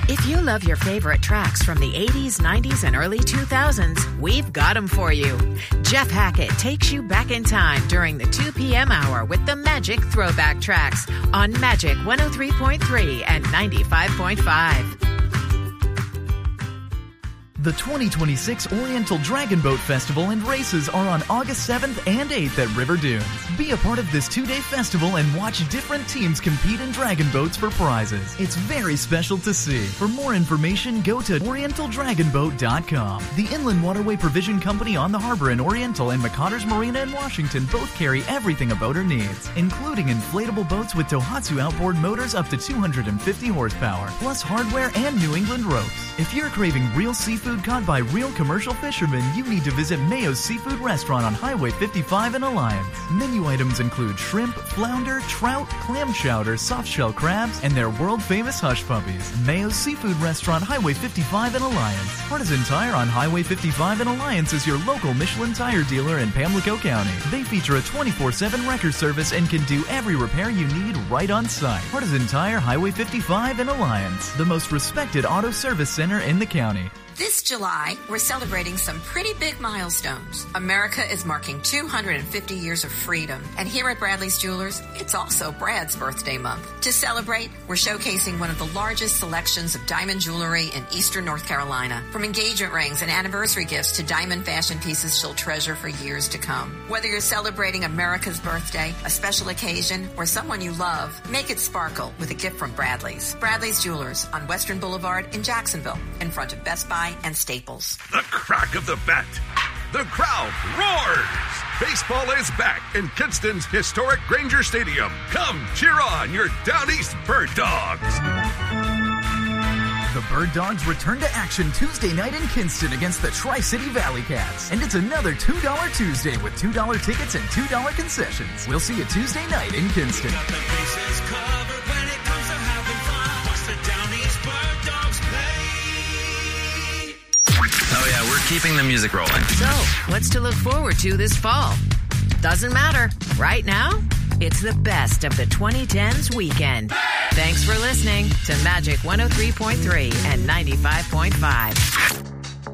If you love your favorite tracks from the 80s, 90s, and early 2000s, we've got them for you. Jeff Hackett takes you back in time during the 2 p.m. hour with the Magic Throwback Tracks on Magic 103.3 and 95.5. The 2026 Oriental Dragon Boat Festival and races are on August 7th and 8th at River Dunes. Be a part of this 2-day festival and watch different teams compete in dragon boats for prizes. It's very special to see. For more information, go to OrientalDragonBoat.com. The Inland Waterway Provision Company on the harbor in Oriental and McCotters Marina in Washington both carry everything a boater needs, including inflatable boats with Tohatsu outboard motors up to 250 horsepower, plus hardware and New England ropes. If you're craving real seafood caught by real commercial fishermen, you need to visit Mayo's Seafood Restaurant on Highway 55 in Alliance. Menu items include shrimp, flounder, trout, clam chowder, soft-shell crabs, and their world-famous hush puppies. Mayo's Seafood Restaurant, Highway 55 in Alliance. Partisan Tire on Highway 55 in Alliance is your local Michelin tire dealer in Pamlico County. They feature a 24/7 wrecker service and can do every repair you need right on site. Partisan Tire, Highway 55 in Alliance, the most respected auto service center in the county. This July, we're celebrating some pretty big milestones. America is marking 250 years of freedom. And here at Bradley's Jewelers, it's also Brad's birthday month. To celebrate, we're showcasing one of the largest selections of diamond jewelry in eastern North Carolina. From engagement rings and anniversary gifts to diamond fashion pieces she'll treasure for years to come. Whether you're celebrating America's birthday, a special occasion, or someone you love, make it sparkle with a gift from Bradley's. Bradley's Jewelers on Western Boulevard in Jacksonville, in front of Best Buy and Staples. The crack of the bat. The crowd roars. Baseball is back in Kinston's historic Granger Stadium. Come cheer on your Down East Bird Dogs. The Bird Dogs return to action Tuesday night in Kinston against the Tri-City Valley Cats. And it's another $2 Tuesday with $2 tickets and $2 concessions. We'll see you Tuesday night in Kinston. Oh yeah, we're keeping the music rolling. So, what's to look forward to this fall? Doesn't matter. Right now, it's the best of the 2010s weekend. Thanks for listening to Magic 103.3 and 95.5.